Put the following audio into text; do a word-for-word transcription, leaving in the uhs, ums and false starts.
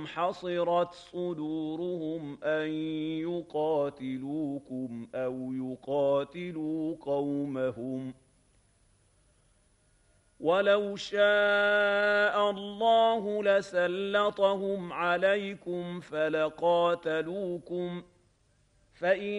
أنهم حصرت صدورهم أن يقاتلوكم أو يقاتلوا قومهم ولو شاء الله لسلطهم عليكم فلقاتلوكم فإن